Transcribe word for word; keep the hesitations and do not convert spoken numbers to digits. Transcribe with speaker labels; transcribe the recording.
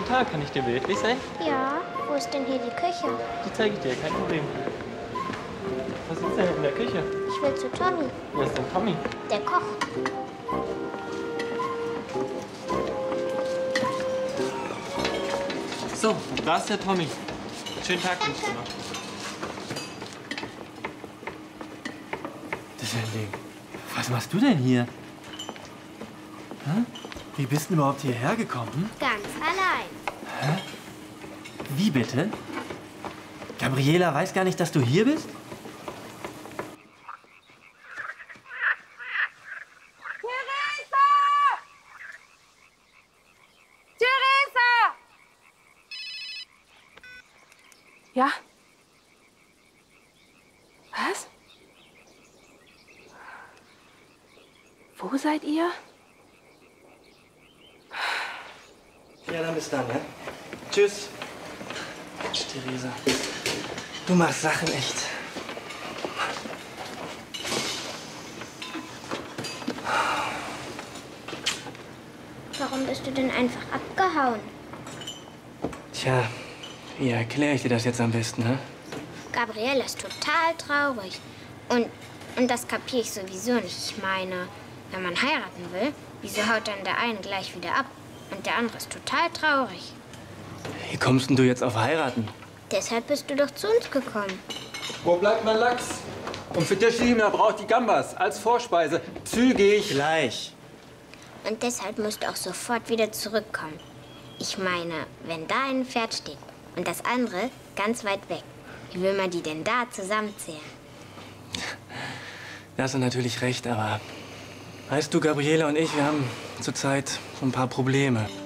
Speaker 1: Guten Tag, kann ich dir behilflich sein?
Speaker 2: Ja, wo ist denn hier die Küche?
Speaker 1: Die zeige ich dir, kein Problem. Was ist denn in der Küche?
Speaker 2: Ich will zu Tommy.
Speaker 1: Wer ist denn Tommy?
Speaker 2: Der kocht.
Speaker 1: So, da ist der Tommy. Schönen Tag wünsche ich dir noch.
Speaker 3: Das ist ein Ding. Was machst du denn hier? Hä? Wie bist du überhaupt hierher gekommen?
Speaker 2: Ganz allein.
Speaker 3: Hä? Wie bitte? Gabriela weiß gar nicht, dass du hier bist?
Speaker 4: Theresa! Theresa! Ja? Was? Wo seid ihr?
Speaker 3: Ja, dann bis dann, ja? Tschüss. Mensch, Theresa. Du machst Sachen echt.
Speaker 2: Warum bist du denn einfach abgehauen?
Speaker 3: Tja, wie erkläre ich dir das jetzt am besten, ne?
Speaker 2: Gabriela ist total traurig. Und, und das kapiere ich sowieso nicht. Ich meine, wenn man heiraten will, wieso haut dann der eine gleich wieder ab? Und der andere ist total traurig.
Speaker 3: Wie kommst denn du jetzt auf heiraten?
Speaker 2: Deshalb bist du doch zu uns gekommen.
Speaker 5: Wo bleibt mein Lachs? Und für Tschechina braucht die Gambas als Vorspeise. Zügig.
Speaker 3: Gleich.
Speaker 2: Und deshalb musst du auch sofort wieder zurückkommen. Ich meine, wenn da ein Pferd steht und das andere ganz weit weg, wie will man die denn da zusammenzählen?
Speaker 3: Da hast du natürlich recht, aber weißt du, Gabriela und ich, wir haben zurzeit so ein paar Probleme.